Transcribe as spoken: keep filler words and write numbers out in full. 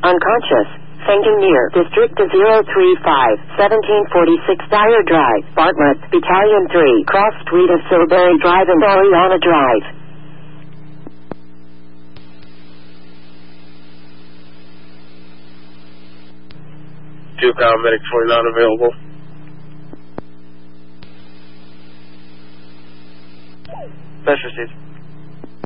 Unconscious. Fainting near District zero three five, seventeen forty-six Dyer Drive, Bartlett, Battalion three, Cross Street of Silbury Drive and Oriana Drive. Two paramedic forty-nine available. Best received.